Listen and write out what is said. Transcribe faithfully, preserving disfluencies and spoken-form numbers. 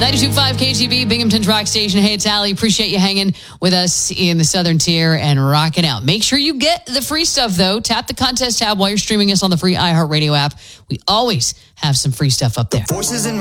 ninety-two point five K G B, Binghamton's Rock Station. Hey, it's Allie. Appreciate you hanging with us in the Southern Tier and rocking out. Make sure you get the free stuff, though. Tap the contest tab while you're streaming us on the free iHeartRadio app. We always have some free stuff up there. Forces in